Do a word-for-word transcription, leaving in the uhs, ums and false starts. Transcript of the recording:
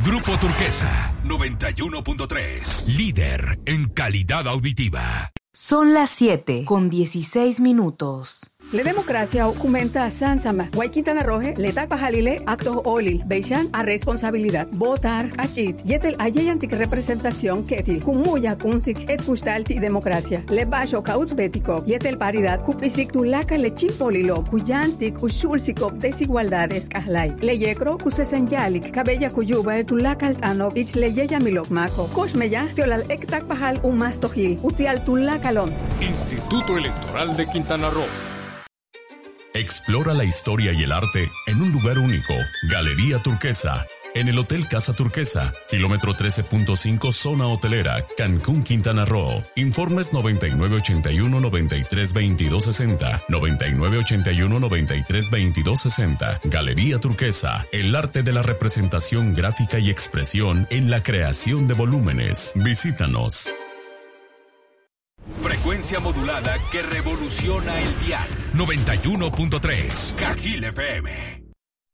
Grupo Turquesa, noventa y uno punto tres. Líder en calidad auditiva. Son las siete con dieciséis minutos. La democracia aumenta Sansama. Guayquintana Roje, Leta Pajalile, Actos Olil, Beishan, a responsabilidad. Votar, Achit, Yetel, Ayeyantic representación, Ketil, Kumuya, Kunsik, Et Kustalti, democracia. Le Basho, Kaus Bético, Yetel Paridad, Kupisik, Tulaka, Lechim Polilo, Kuyantic, Ushulsikop, desigualdades, Kahlai. Le Yekro, Kusesenyalik, Cabella Kuyuba, Tulaka Altano, Ich Leyeya Milok Mako, Koshmeya, Teolal Ektak Pajal, Umastojil, Utial Tulakalon. Instituto Electoral de Quintana Roo. Explora la historia y el arte en un lugar único. Galería Turquesa. En el Hotel Casa Turquesa, kilómetro trece punto cinco, zona hotelera, Cancún, Quintana Roo. Informes noventa y nueve ochenta y uno noventa y tres veintidós sesenta, noventa y nueve ochenta y uno noventa y tres veintidós sesenta. Galería Turquesa, el arte de la representación gráfica y expresión en la creación de volúmenes. Visítanos. Frecuencia modulada que revoluciona el dial. noventa y uno punto tres. Cajil F M.